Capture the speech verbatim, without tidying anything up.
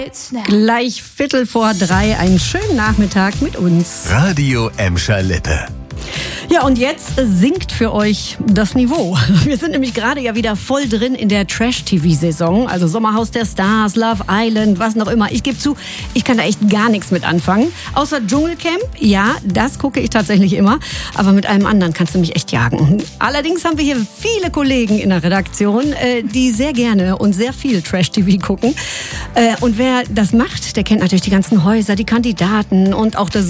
Gleich Viertel vor drei, einen schönen Nachmittag mit uns. Radio Emscher Lippe. Ja, und jetzt sinkt für euch das Niveau. Wir sind nämlich gerade ja wieder voll drin in der Trash-T V-Saison. Also Sommerhaus der Stars, Love Island, was noch immer. Ich gebe zu, ich kann da echt gar nichts mit anfangen. Außer Dschungelcamp, ja, das gucke ich tatsächlich immer. Aber mit allem anderen kannst du mich echt jagen. Allerdings haben wir hier viele Kollegen in der Redaktion, die sehr gerne und sehr viel Trash-T V gucken. Und wer das macht, der kennt natürlich die ganzen Häuser, die Kandidaten und auch das